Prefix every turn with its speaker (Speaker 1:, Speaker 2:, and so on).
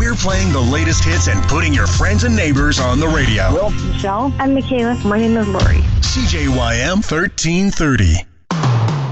Speaker 1: We're playing the latest hits and putting your friends and neighbors on the radio.
Speaker 2: Will.
Speaker 3: Michelle. I'm Michaela. My name is Lori.
Speaker 1: CJYM 1330.